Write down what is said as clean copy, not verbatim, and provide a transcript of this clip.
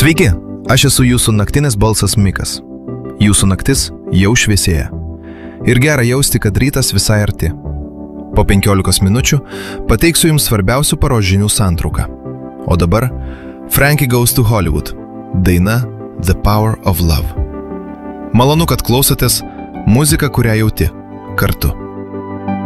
Sveiki, aš esu jūsų naktinis balsas Mikas. Jūsų naktis jau šviesėja. Ir gera jausti, kad rytas visai arti. Po 15 minučių pateiksiu jums svarbiausių paros žinių santrauką. O dabar Frankie Goes to Hollywood. Daina The Power of Love. Malonu, kad klausotės muziką, kurią jauti kartu.